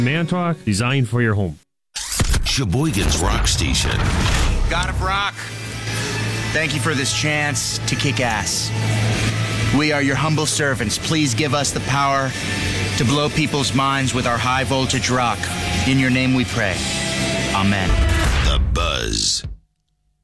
Manitowoc, designed for your home. Sheboygan's Rock Station. God of Rock, thank you for this chance to kick ass. We are your humble servants. Please give us the power to blow people's minds with our high voltage rock. In your name we pray. Amen. The Buzz.